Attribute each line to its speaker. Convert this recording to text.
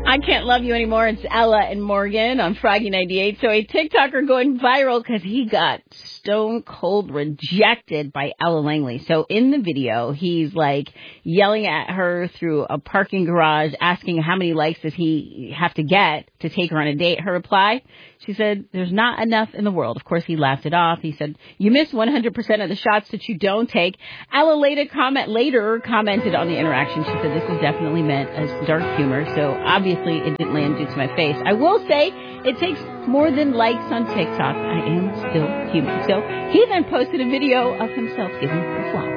Speaker 1: I Can't Love You Anymore. It's Ella and Morgan on Froggy 98. So a TikToker going viral because he got stone cold rejected by Ella Langley. So in the video, he's like yelling at her through a parking garage, asking how many likes does he have to get to take her on a date. Her reply, she said, there's not enough in the world. Of course, he laughed it off. He said, you miss 100% of the shots that you don't take. Ella later commented on the interaction. She said, this is definitely meant as dark humor. So obviously it didn't land due to my face. I will say it takes more than likes on TikTok. I am still human. So he then posted a video of himself giving a flop.